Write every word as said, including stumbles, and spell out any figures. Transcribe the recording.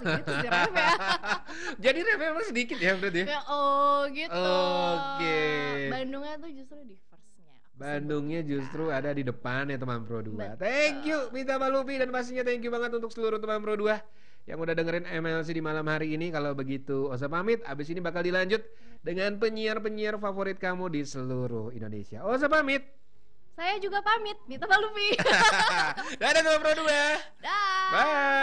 segitu sih Ref ya. Jadi Ref emang sedikit ya berarti ya? Kayak oh gitu. Oke. Bandungnya tuh justru di first-nya aku Bandungnya justru ada sebutkan. di depan ya teman Pro dua. Thank you Betul. Mita Malupi dan pastinya thank you banget untuk seluruh teman Pro dua yang udah dengerin M L C di malam hari ini. Kalau begitu Osa pamit, abis ini bakal dilanjut dengan penyiar-penyiar favorit kamu di seluruh Indonesia. Osa pamit. Saya juga pamit, Mita Malupi. Dadah teman Pro dua. Dah. Bye.